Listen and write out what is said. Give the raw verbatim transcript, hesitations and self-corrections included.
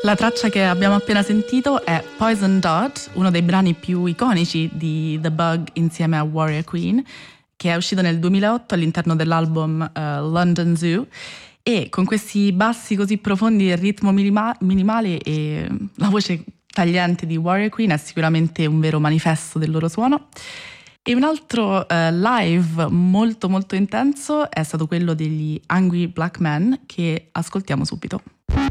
La traccia che abbiamo appena sentito è Poison Dart, uno dei brani più iconici di The Bug insieme a Warrior Queen, che è uscito nel duemilaotto all'interno dell'album uh, London Zoo, e con questi bassi così profondi, il ritmo minima- minimale e la voce tagliente di Warrior Queen è sicuramente un vero manifesto del loro suono. E un altro uh, live molto molto intenso è stato quello degli Angry Black Men, che ascoltiamo subito.